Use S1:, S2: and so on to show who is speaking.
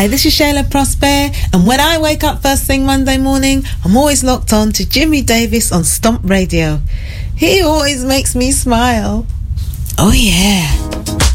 S1: Hi, this is Shayla Prosper, and when I wake up first thing Monday morning, I'm always locked on to Jimmy Davis on Stomp Radio. He always makes me smile. Oh yeah.